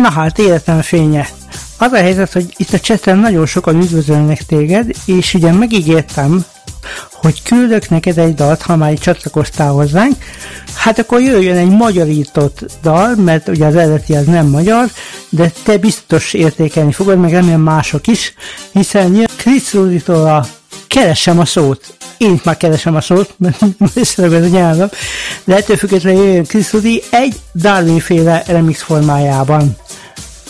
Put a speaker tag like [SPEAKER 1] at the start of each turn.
[SPEAKER 1] Na hát, életem fénye. Az a helyzet, hogy itt a chaten nagyon sokan üdvözölnek téged, és ugye megígértem, hogy küldök neked egy dalt, ha már csatlakoztál hozzánk, hát akkor jöjjön egy magyarított dal, mert ugye az eredeti az nem magyar, de te biztos értékelni fogod, meg remélem mások is, hiszen jön Chris Ruditól a Keresem a szót. Én már keresem a szót, mert összeragad a nyelvem, de ettől függetlenül jöjjön Chris Rudi egy Darwin-féle remix formájában.